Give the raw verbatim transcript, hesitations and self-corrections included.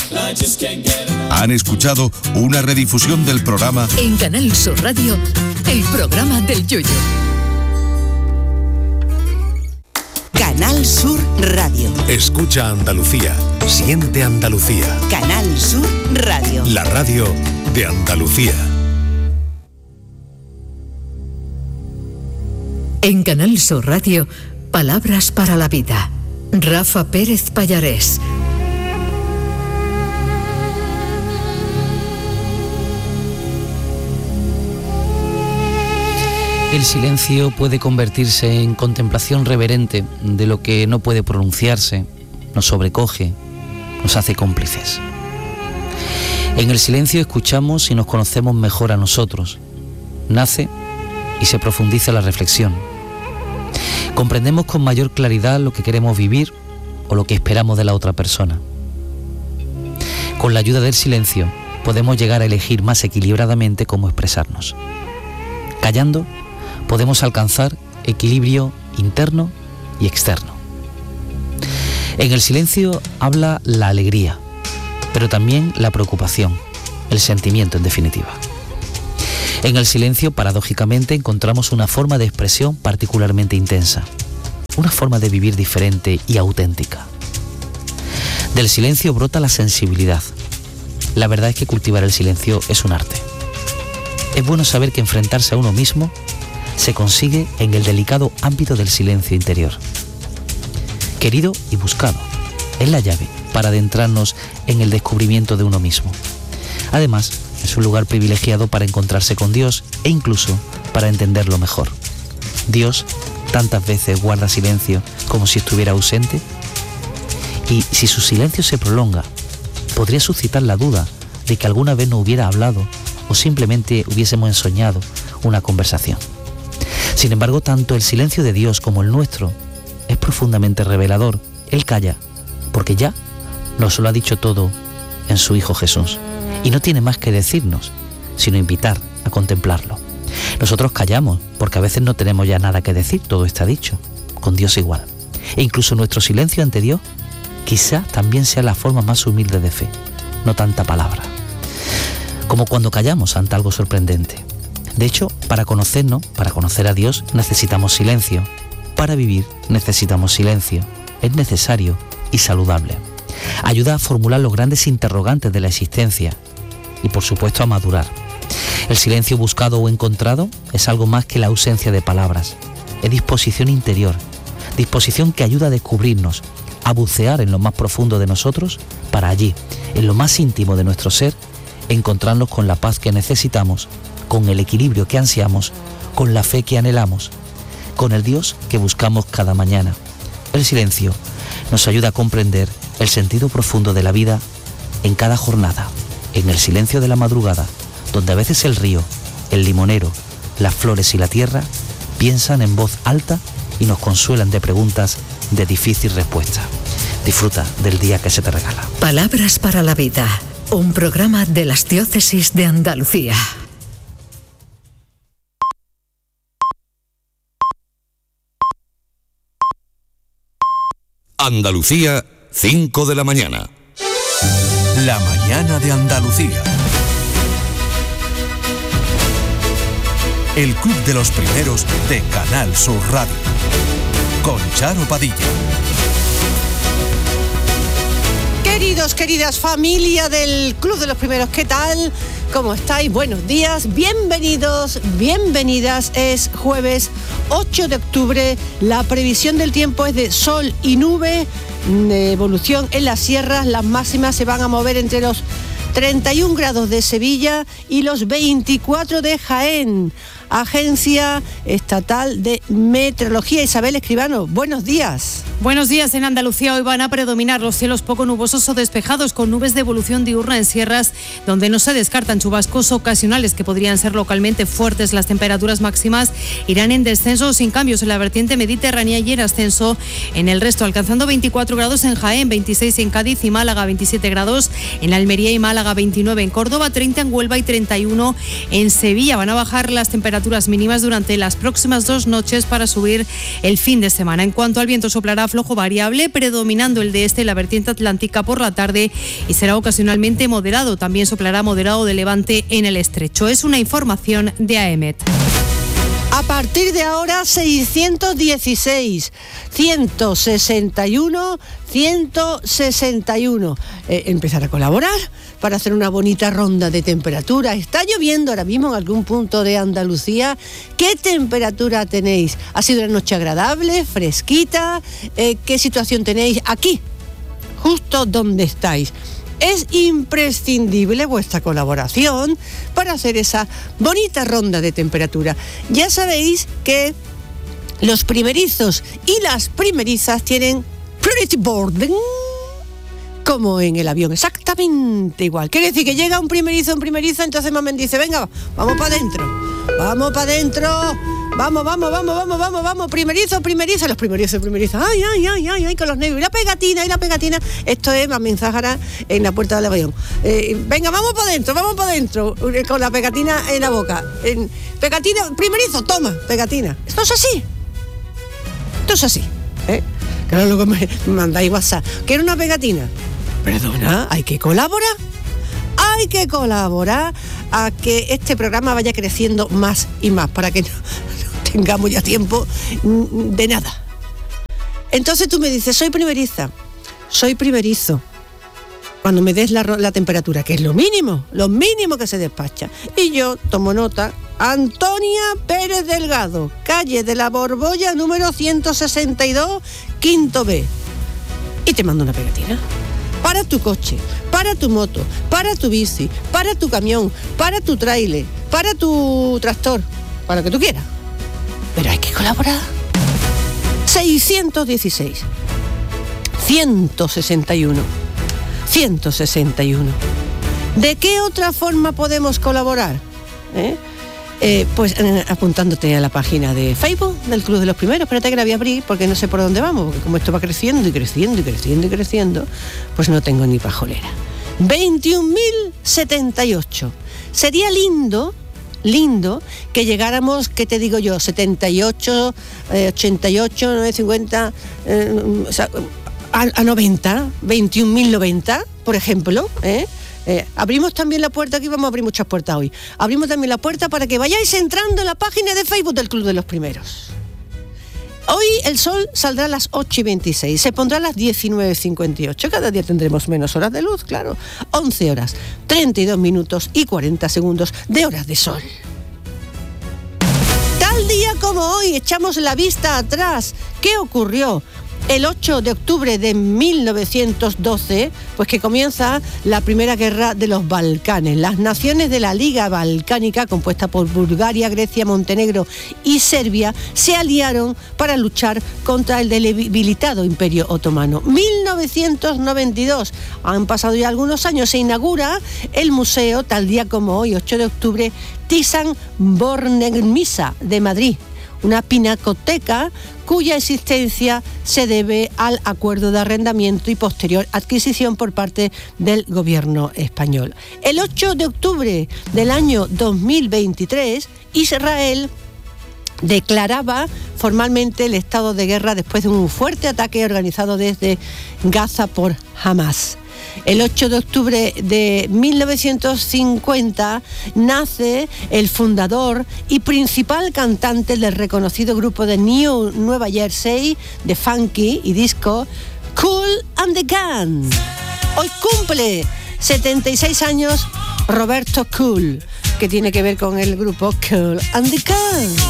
Han escuchado una redifusión del programa en Canal Sur Radio, el programa del Yoyo. Canal Sur Radio. Escucha Andalucía, siente Andalucía. Canal Sur Radio. La radio de Andalucía. En Canal Sur Radio, Palabras para la Vida. Rafa Pérez Pallarés. El silencio puede convertirse en contemplación reverente de lo que no puede pronunciarse, nos sobrecoge, nos hace cómplices. En el silencio escuchamos y nos conocemos mejor a nosotros. Nace y se profundiza la reflexión. Comprendemos con mayor claridad lo que queremos vivir o lo que esperamos de la otra persona. Con la ayuda del silencio podemos llegar a elegir más equilibradamente cómo expresarnos. Callando, podemos alcanzar equilibrio interno y externo. En el silencio habla la alegría, pero también la preocupación, el sentimiento en definitiva. En el silencio, paradójicamente, encontramos una forma de expresión particularmente intensa, una forma de vivir diferente y auténtica. Del silencio brota la sensibilidad. La verdad es que cultivar el silencio es un arte. Es bueno saber que enfrentarse a uno mismo se consigue en el delicado ámbito del silencio interior. Querido y buscado, es la llave para adentrarnos en el descubrimiento de uno mismo. Además, es un lugar privilegiado para encontrarse con Dios e incluso para entenderlo mejor. Dios tantas veces guarda silencio como si estuviera ausente, y si su silencio se prolonga, podría suscitar la duda de que alguna vez no hubiera hablado o simplemente hubiésemos ensoñado una conversación. Sin embargo, tanto el silencio de Dios como el nuestro es profundamente revelador. Él calla, porque ya nos lo ha dicho todo en su Hijo Jesús, y no tiene más que decirnos, sino invitar a contemplarlo. Nosotros callamos, porque a veces no tenemos ya nada que decir, todo está dicho, con Dios igual. E incluso nuestro silencio ante Dios quizá también sea la forma más humilde de fe, no tanta palabra. Como cuando callamos ante algo sorprendente. De hecho, para conocernos, para conocer a Dios, necesitamos silencio. Para vivir necesitamos silencio. Es necesario y saludable. Ayuda a formular los grandes interrogantes de la existencia y, por supuesto, a madurar. El silencio buscado o encontrado es algo más que la ausencia de palabras. Es disposición interior, disposición que ayuda a descubrirnos, a bucear en lo más profundo de nosotros, para allí, en lo más íntimo de nuestro ser, encontrarnos con la paz que necesitamos, con el equilibrio que ansiamos, con la fe que anhelamos, con el Dios que buscamos cada mañana. El silencio nos ayuda a comprender el sentido profundo de la vida en cada jornada, en el silencio de la madrugada, donde a veces el río, el limonero, las flores y la tierra piensan en voz alta y nos consuelan de preguntas de difícil respuesta. Disfruta del día que se te regala. Palabras para la Vida, un programa de las diócesis de Andalucía. Andalucía, cinco de la mañana. La mañana de Andalucía. El club de los primeros de Canal Sur Radio. Con Charo Padilla. Queridos, queridas, familia del Club de los Primeros, ¿qué tal? ¿Cómo estáis? Buenos días, bienvenidos, bienvenidas. Es jueves ocho de octubre, la previsión del tiempo es de sol y nube, de evolución en las sierras, las máximas se van a mover entre los treinta y un grados de Sevilla y los veinticuatro de Jaén. Agencia Estatal de Meteorología. Isabel Escribano, buenos días. Buenos días. En Andalucía hoy van a predominar los cielos poco nubosos o despejados, con nubes de evolución diurna en sierras, donde no se descartan chubascos ocasionales que podrían ser localmente fuertes. Las temperaturas máximas irán en descenso o sin cambios en la vertiente mediterránea y en ascenso en el resto, alcanzando veinticuatro grados en Jaén, veintiséis en Cádiz y Málaga, veintisiete grados en Almería y Málaga, Málaga veintinueve en Córdoba, treinta en Huelva y treinta y uno en Sevilla. Van a bajar las temperaturas mínimas durante las próximas dos noches para subir el fin de semana. En cuanto al viento, soplará flojo variable, predominando el de este en la vertiente atlántica por la tarde y será ocasionalmente moderado. También soplará moderado de levante en el estrecho. Es una información de AEMET. A partir de ahora, seiscientos dieciséis, ciento sesenta y uno, ciento sesenta y uno. Eh, empezar a colaborar para hacer una bonita ronda de temperatura. Está lloviendo ahora mismo en algún punto de Andalucía. ¿Qué temperatura tenéis? ¿Ha sido una noche agradable, fresquita? Eh, ¿Qué situación tenéis aquí, justo donde estáis? Es imprescindible vuestra colaboración para hacer esa bonita ronda de temperatura. Ya sabéis que los primerizos y las primerizas tienen priority boarding, como en el avión, exactamente igual. Quiere decir que llega un primerizo en primeriza, entonces Mamen dice, venga, vamos para adentro, vamos para adentro, vamos, vamos, vamos, vamos, vamos, vamos, primerizo, primerizo, los primerizos, primerizos, ay, ay, ay, ay, ay, con los nervios, y la pegatina, y la pegatina, esto es Mamen Zahara en la puerta del avión. Eh, venga, vamos para adentro, vamos para adentro, con la pegatina en la boca. En, pegatina, primerizo, toma, pegatina. Esto es así, esto es así, ¿eh? Claro, luego me mandáis WhatsApp, ¿quiero una pegatina? Perdona, hay que colaborar, hay que colaborar a que este programa vaya creciendo más y más, para que no, no tengamos ya tiempo de nada. Entonces tú me dices, soy primeriza, soy primerizo, cuando me des la, la temperatura, que es lo mínimo, lo mínimo que se despacha. Y yo tomo nota, Antonia Pérez Delgado, calle de la Borbolla, número ciento sesenta y dos, quinto B. Y te mando una pegatina. Para tu coche, para tu moto, para tu bici, para tu camión, para tu tráiler, para tu tractor, para lo que tú quieras. Pero hay que colaborar. seiscientos dieciséis, ciento sesenta y uno, ciento sesenta y uno. ¿De qué otra forma podemos colaborar? ¿Eh? Eh, pues eh, apuntándote a la página de Facebook del Club de los Primeros. Espérate que la voy a abrir porque no sé por dónde vamos, porque como esto va creciendo y creciendo y creciendo y creciendo, pues no tengo ni pajolera. veintiún mil setenta y ocho. Sería lindo, lindo que llegáramos, ¿qué te digo yo? setenta y ocho, eh, ochenta y ocho, novecientos cincuenta, eh, o sea, a, a noventa, veintiún mil noventa, por ejemplo, ¿eh? Eh, abrimos también la puerta, aquí vamos a abrir muchas puertas hoy. Abrimos también la puerta para que vayáis entrando en la página de Facebook del Club de los Primeros. Hoy el sol saldrá a las ocho y veintiséis, se pondrá a las diecinueve cincuenta y ocho. Cada día tendremos menos horas de luz, claro. once horas, treinta y dos minutos y cuarenta segundos de horas de sol. Tal día como hoy, echamos la vista atrás. ¿Qué ocurrió? El ocho de octubre de mil novecientos doce, pues que comienza la primera guerra de los Balcanes. Las naciones de la Liga Balcánica, compuesta por Bulgaria, Grecia, Montenegro y Serbia, se aliaron para luchar contra el debilitado Imperio Otomano. mil novecientos noventa y dos, han pasado ya algunos años, se inaugura el museo, tal día como hoy, ocho de octubre, Thyssen-Bornemisza de Madrid. Una pinacoteca cuya existencia se debe al acuerdo de arrendamiento y posterior adquisición por parte del gobierno español. El ocho de octubre del año dos mil veintitrés, Israel declaraba formalmente el estado de guerra después de un fuerte ataque organizado desde Gaza por Hamas. El ocho de octubre de mil novecientos cincuenta nace el fundador y principal cantante del reconocido grupo de New Nueva Jersey de funky y disco, Kool and the Gang. Hoy cumple setenta y seis años Roberto Kool, que tiene que ver con el grupo Kool and the Gang.